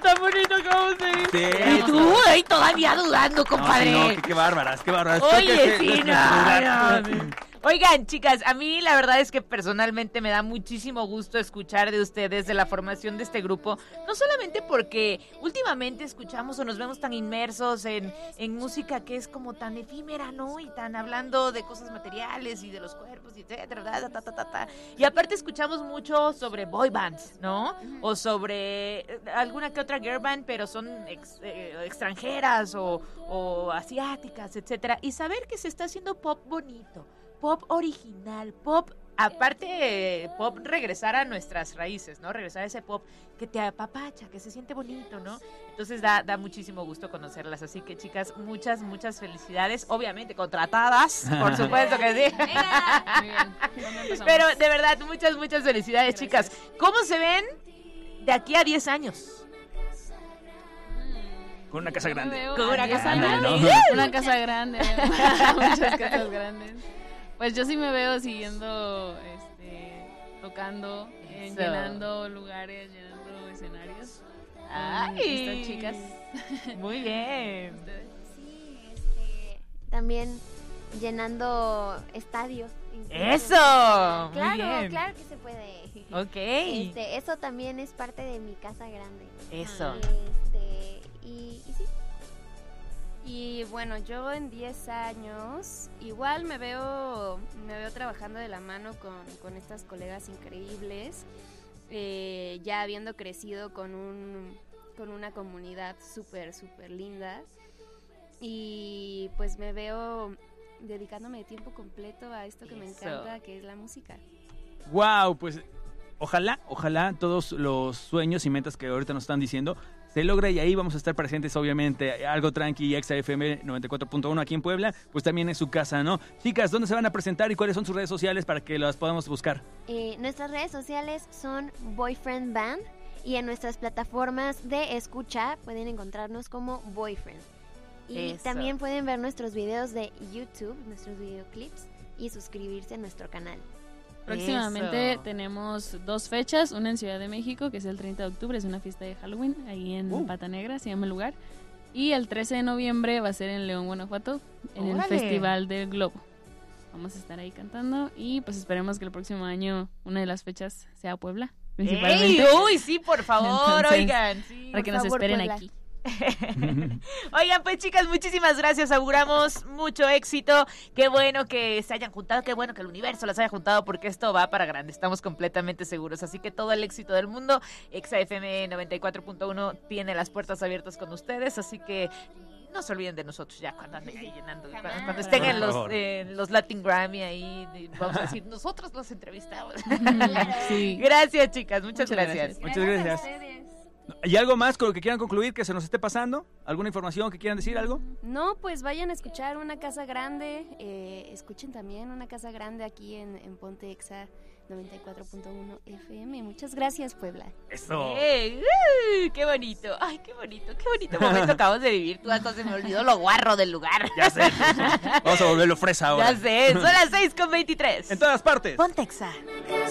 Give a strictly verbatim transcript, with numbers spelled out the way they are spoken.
tan bonito que vamos a ir. Sí, y tú ahí todavía dudando, compadre. No, sí, no, qué, qué bárbaras, qué bárbaras. Oye, sí, no, no. Oigan, chicas, a mí la verdad es que personalmente me da muchísimo gusto escuchar de ustedes, de la formación de este grupo, no solamente porque últimamente escuchamos o nos vemos tan inmersos en, en música que es como tan efímera, ¿no? Y tan hablando de cosas materiales y de los cuerpos, y etcétera, ta, ta, ta, ta, ta. Y aparte escuchamos mucho sobre boy bands, ¿no? O sobre alguna que otra girl band, pero son ex, eh, extranjeras o, o asiáticas, etcétera. Y saber que se está haciendo pop bonito, pop original, pop, aparte, pop regresar a nuestras raíces, ¿no? Regresar a ese pop que te apapacha, que se siente bonito, ¿no? Entonces da, da muchísimo gusto conocerlas. Así que, chicas, muchas, muchas felicidades. Obviamente contratadas, por supuesto que sí. Muy bien. Pero de verdad, muchas, muchas felicidades, gracias, chicas. ¿Cómo se ven de aquí a diez años? Con una casa grande. Con una casa grande, grande. ¿no? Una casa grande. Muchas casas grandes. Pues yo sí me veo siguiendo, este, tocando, eh, llenando lugares, llenando escenarios. Ay, estas chicas. Muy bien. Sí, este, también llenando estadios. Eso. Claro, muy bien. claro que se puede. Ok. Este, eso también es parte de mi casa grande. Eso. Este, y, y sí. Y bueno, yo en diez años igual me veo me veo trabajando de la mano con, con estas colegas increíbles, eh, ya habiendo crecido con un con una comunidad súper, súper linda. Y pues me veo dedicándome de tiempo completo a esto que Eso. me encanta, que es la música. Wow, pues ojalá, ojalá todos los sueños y metas que ahorita nos están diciendo se logra, y ahí vamos a estar presentes, obviamente. Algo Tranqui, Exa F M noventa y cuatro punto uno aquí en Puebla, pues también es su casa, ¿no? Chicas, ¿dónde se van a presentar y cuáles son sus redes sociales para que las podamos buscar? Eh, nuestras redes sociales son Boyfriend Band, y en nuestras plataformas de escucha pueden encontrarnos como Boyfriend. Y Eso. también pueden ver nuestros videos de YouTube, nuestros videoclips, y suscribirse a nuestro canal. Próximamente Eso. tenemos dos fechas, una en Ciudad de México, que es el treinta de octubre, es una fiesta de Halloween, ahí en Uh. Pata Negra, se llama el lugar. Y el trece de noviembre va a ser en León, Guanajuato, en ¡Órale! el Festival del Globo. Vamos a estar ahí cantando y pues esperemos que el próximo año una de las fechas sea Puebla, principalmente. ¡Ey! Uy, sí, por favor, Entonces, oigan. Sí, para que por nos favor, esperen Puebla. aquí. Oigan, pues chicas, muchísimas gracias, auguramos mucho éxito, qué bueno que se hayan juntado, qué bueno que el universo las haya juntado, porque esto va para grande, estamos completamente seguros, así que todo el éxito del mundo. Exa F M noventa y cuatro punto uno tiene las puertas abiertas con ustedes, así que no se olviden de nosotros ya cuando anden ahí llenando, cuando, cuando estén en los, eh, los Latin Grammy ahí, vamos a decir, nosotros los entrevistamos. Sí. Gracias, chicas, muchas, Muchas gracias. gracias. Muchas gracias. ¿Y algo más con lo que quieran concluir, que se nos esté pasando? ¿Alguna información que quieran decir, algo? No, pues vayan a escuchar Una Casa Grande, eh, escuchen también Una Casa Grande aquí en, en Ponte Exa noventa y cuatro punto uno F M. Muchas gracias, Puebla. Eso. ¡Ey! ¡Uy! ¡Qué bonito! ¡Ay, qué bonito! ¡Qué bonito momento acabamos de vivir! Tú hasta se me olvidó lo guarro del lugar. Ya sé. Vamos a volverlo fresa ahora. Ya sé, son las seis con veintitrés. En todas partes. Ponte Exa.